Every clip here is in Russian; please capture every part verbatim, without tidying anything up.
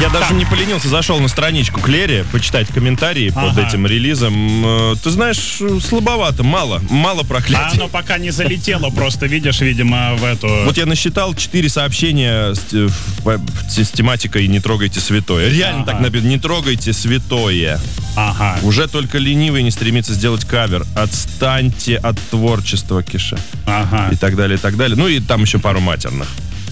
Я даже не поленился, зашел на страничку Клери, почитать комментарии ага. под этим релизом. Ты знаешь, слабовато, мало, мало проклятий. А оно пока не залетело, просто видишь, видимо, в эту... Вот я насчитал четыре сообщения с, с тематикой «Не трогайте святое». Реально ага. так написано, «Не трогайте святое». Ага. Уже только ленивый не стремится сделать кавер. Отстаньте от творчества, Киша. Ага. И так далее, и так далее. Ну и там еще пару матерных.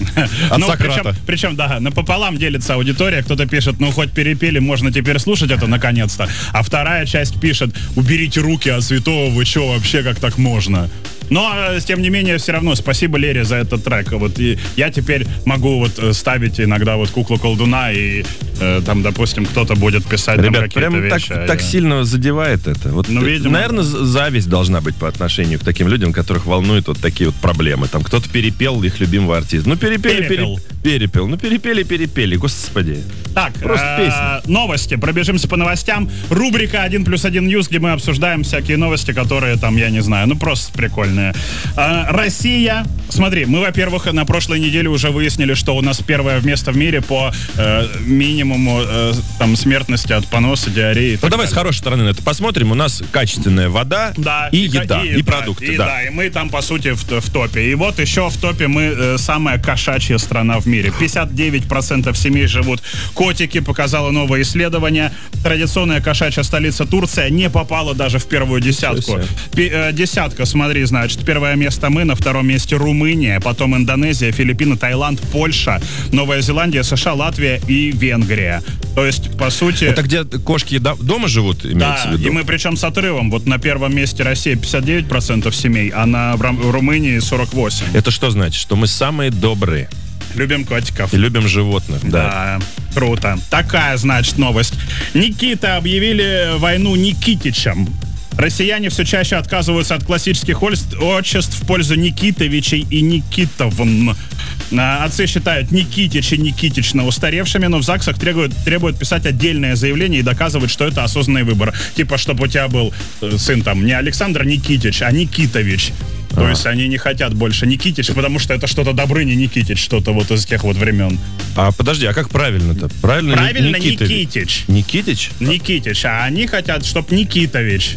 От ну, Сократа. Причем, причем, да, напополам делится аудитория. Кто-то пишет, ну, хоть перепели, можно теперь слушать это наконец-то. А вторая часть пишет, уберите руки от святого, вы что, вообще, как так можно? Но, тем не менее, все равно спасибо Лере за этот трек. Вот и я теперь могу вот ставить иногда вот куклу колдуна, и э, там, допустим, кто-то будет писать Ребят, там какие-то прям вещи. Так, а так я... сильно задевает это. Вот, ну, видимо, наверное, да. зависть должна быть по отношению к таким людям, которых волнуют вот такие вот проблемы. Там кто-то перепел их любимого артиста. Ну, перепели, перепел. перепел. перепел. Ну, перепели, перепели. Господи. Так, просто э- песня. Новости. Пробежимся по новостям. Рубрика один плюс один News, где мы обсуждаем всякие новости, которые там, я не знаю, ну, просто прикольные. Э- Россия. Смотри, мы, во-первых, на прошлой неделе уже выяснили, что у нас первое место в мире по э, минимуму э, там, смертности от поноса, диареи. Ну, давай с хорошей стороны на это посмотрим. У нас качественная вода да, и, и еда, и, и да, продукты. И, да. да, и мы там, по сути, в, в топе. И вот еще в топе мы э, самая кошачья страна в мире. пятьдесят девять процентов семей живут котики, показало новое исследование. Традиционная кошачья столица Турция не попала даже в первую десятку. Пи- э, десятка, смотри, значит, первое место мы, на втором месте Румыния, потом Индонезия, Филиппины, Таиланд, Польша, Новая Зеландия, США, Латвия и Венгрия. То есть, по сути... Это где кошки дома живут, имеется да, в виду? и мы причем с отрывом. Вот на первом месте Россия пятьдесят девять процентов семей, а на в Румынии сорок восемь процентов. Это что значит? Что мы самые добрые. Любим котиков. И любим животных, Да, да. круто. Такая, значит, новость. Никита объявили войну Никитичам. Россияне все чаще отказываются от классических отчеств в пользу Никитовичей и Никитовн. Отцы считают Никитич и Никитична устаревшими, но в ЗАГСах требуют, требуют писать отдельное заявление и доказывать, что это осознанный выбор. Типа, чтобы у тебя был сын там не Александр Никитич, а Никитович. То а. есть они не хотят больше Никитич, потому что это что-то Добрыня Никитич, что-то вот из тех вот времен. А подожди, а как правильно-то? Правильно, Правильно Никитович. Никитич. Никитич? Никитич, а они хотят, чтоб Никитович.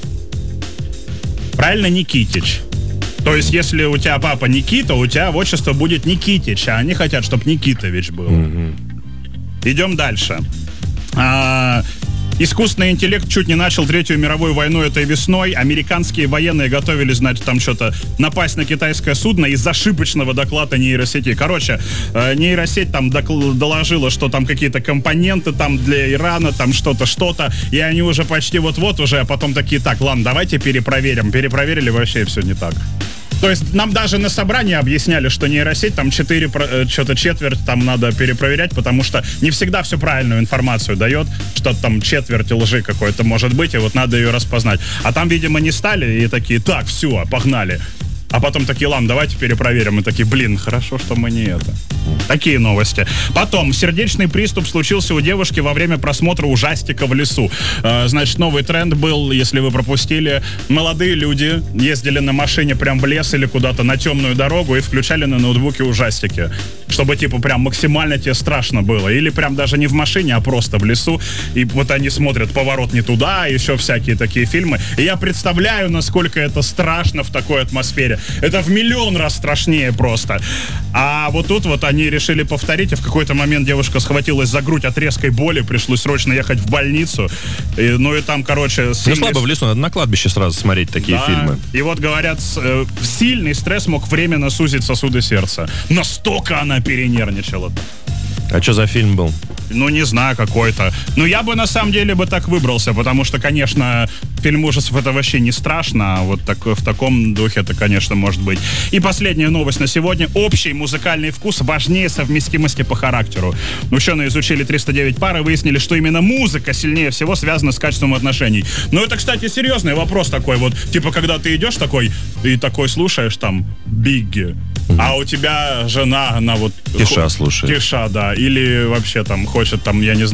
Правильно, Никитич. То есть, если у тебя папа Никита, у тебя в отчество будет Никитич, а они хотят, чтобы Никитович был. Mm-hmm. Идем дальше. А, искусственный интеллект чуть не начал Третью мировую войну этой весной. Американские военные готовились, значит, там что-то напасть на китайское судно из ошибочного доклада нейросети. Короче, нейросеть там доложила, что там какие-то компоненты там для Ирана, там что-то, что-то, и они уже почти вот-вот уже, а потом такие, так, ладно, давайте перепроверим. Перепроверили, вообще все не так. То есть нам даже на собрании объясняли, что нейросеть там четыре, что-то четверть там надо перепроверять, потому что не всегда всю правильную информацию дает, что там четверть лжи какой-то может быть, и вот надо ее распознать. А там, видимо, не стали и такие, так, все, погнали. А потом такие, ладно, давайте перепроверим. И такие, блин, хорошо, что мы не это. Такие новости. Потом, сердечный приступ случился у девушки во время просмотра ужастика в лесу. Э, значит, новый тренд был, если вы пропустили, молодые люди ездили на машине прям в лес или куда-то на темную дорогу и включали на ноутбуке ужастики. Чтобы, типа, прям максимально тебе страшно было. Или прям даже не в машине, а просто в лесу. И вот они смотрят «Поворот не туда», еще всякие такие фильмы. И я представляю, насколько это страшно в такой атмосфере. Это в миллион раз страшнее просто. А вот тут вот они решили повторить, и в какой-то момент девушка схватилась за грудь от резкой боли, пришлось срочно ехать в больницу. И, ну и там, короче... Сильный... Ну слабо в лесу, надо на кладбище сразу смотреть такие да. фильмы. И вот говорят, э, сильный стресс мог временно сузить сосуды сердца. Настолько она перенервничала. А что за фильм был? Ну, не знаю, какой-то. Ну, я бы, на самом деле, бы так выбрался, потому что, конечно, фильм ужасов — это вообще не страшно, а вот так, в таком духе это, конечно, может быть. И последняя новость на сегодня. Общий музыкальный вкус важнее совместимости по характеру. Ученые изучили триста девять пар и выяснили, что именно музыка сильнее всего связана с качеством отношений. Ну, это, кстати, серьезный вопрос такой вот. Типа, когда ты идешь такой, и такой слушаешь там Бигги, mm-hmm. а у тебя жена, она вот... Киша слушает. Киша, да. Или вообще там хочет, там, я не знаю,